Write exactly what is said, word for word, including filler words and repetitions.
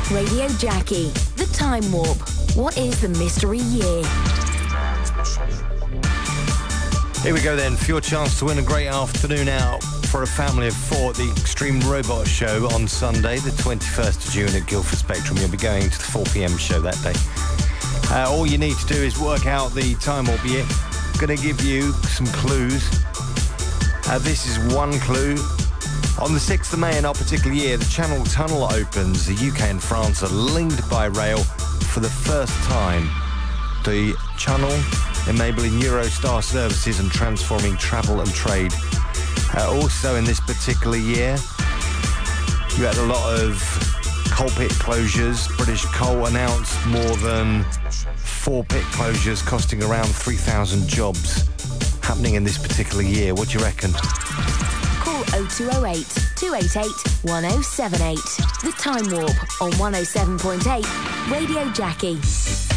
Radio Jackie, The Time Warp. What is the mystery year? Here we go then, for your chance to win a great afternoon out for a family of four at the Extreme Robot Show on Sunday, the twenty-first of June at Guildford Spectrum. You'll be going to the four p.m. show that day. Uh, all you need to do is work out the Time Warp year. Going to give you some clues. Uh, this is one clue. On the sixth of May in our particular year, the Channel Tunnel opens. The U K and France are linked by rail for the first time. The Channel enabling Eurostar services and transforming travel and trade. Uh, also in this particular year, you had a lot of coal pit closures. British Coal announced more than four pit closures costing around three thousand jobs happening in this particular year. What do you reckon? Call oh two oh eight, two eight eight, one oh seven eight. The Time Warp on one oh seven point eight Radio Jackie.